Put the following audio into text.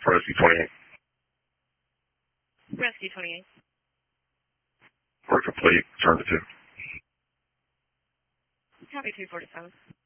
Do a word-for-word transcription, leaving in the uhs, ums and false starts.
Rescue twenty-eight. Rescue twenty-eight. Work complete. Turn to two. Copy two forty-seven.